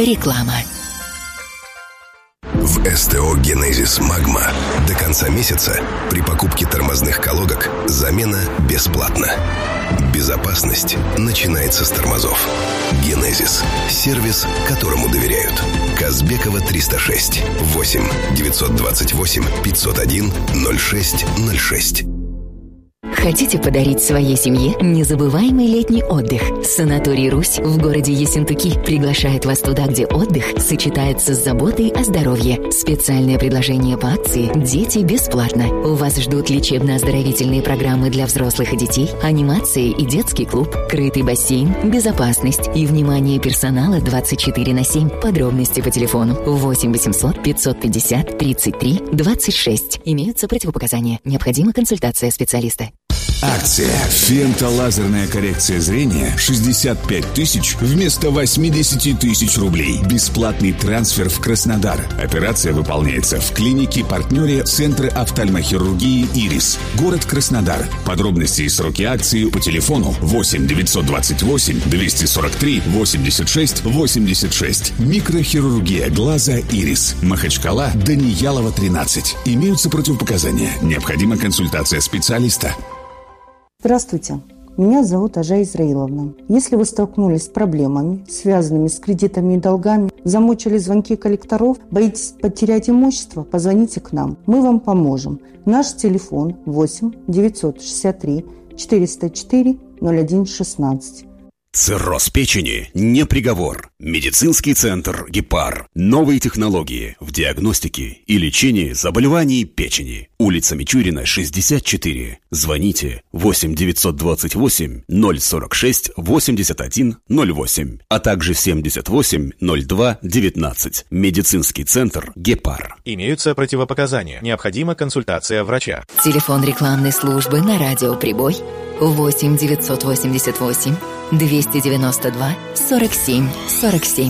Реклама. В СТО «Генезис Магма» до конца месяца при покупке тормозных колодок замена бесплатна. Безопасность начинается с тормозов. «Генезис» – сервис, которому доверяют. Казбекова, 306 8 928 501 06 06. Хотите подарить своей семье незабываемый летний отдых? Санаторий «Русь» в городе Ессентуки приглашает вас туда, где отдых сочетается с заботой о здоровье. Специальное предложение по акции «Дети бесплатно». У вас ждут лечебно-оздоровительные программы для взрослых и детей, анимации и детский клуб, крытый бассейн, безопасность и внимание персонала 24/7. Подробности по телефону 8 800 550 33 26. Имеются противопоказания. Необходима консультация специалиста. Акция «Фемтолазерная коррекция зрения» 65 тысяч вместо 80 тысяч рублей. Бесплатный трансфер в Краснодар. Операция выполняется в клинике-партнере Центра офтальмохирургии «Ирис». Город Краснодар. Подробности и сроки акции по телефону 8 928 243 86 86. Микрохирургия глаза «Ирис». Махачкала, Даниялова, 13. Имеются противопоказания. Необходима консультация специалиста. Здравствуйте, меня зовут Ажа Израиловна. Если вы столкнулись с проблемами, связанными с кредитами и долгами, замучили звонки коллекторов, боитесь потерять имущество, позвоните к нам, мы вам поможем. Наш телефон 8 963 404 01 16. Цирроз печени не приговор. Медицинский центр «Гепар». Новые технологии в диагностике и лечении заболеваний печени. Улица Мичурина, 64. Звоните 8 928 046 81 08, а также 78 02 19. Медицинский центр «Гепар». Имеются противопоказания. Необходима консультация врача. Телефон рекламной службы на радио «Прибой» 8 988 292 47 47.